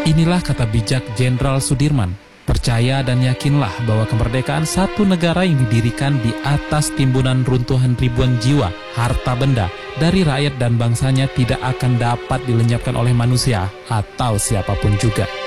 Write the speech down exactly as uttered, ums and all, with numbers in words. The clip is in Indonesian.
Inilah kata bijak Jenderal Sudirman. Percaya dan yakinlah bahwa kemerdekaan satu negara yang didirikan di atas timbunan runtuhan ribuan jiwa, harta benda, dari rakyat dan bangsanya tidak akan dapat dilenyapkan oleh manusia atau siapapun juga.